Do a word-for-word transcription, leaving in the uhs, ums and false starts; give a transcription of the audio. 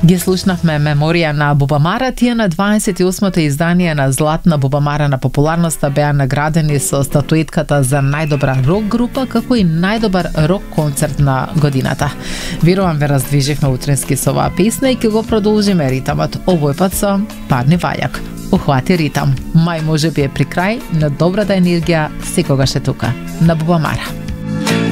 Ги слушнавме Меморија на Бубамара. Тие на дваесет и осмото издание на Златна Бубамара на популарноста беа наградени со статуетката за најдобра рок група, како и најдобар рок концерт на годината. Верувам ве раздвиживме утрински со оваа песна и ќе го продолжиме ритамот, овој пат со Парни Вајак. Ухвати ритам. Мај може би е при крај, но добрата енергија секогаш е тука на Бубамара.